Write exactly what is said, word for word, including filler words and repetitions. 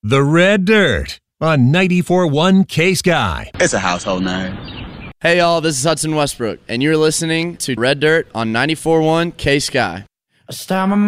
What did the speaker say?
The Red Dirt on ninety-four point one K-Sky. It's a household name. Hey y'all, this is Hudson Westbrook, and you're listening to Red Dirt on ninety-four point one K-Sky.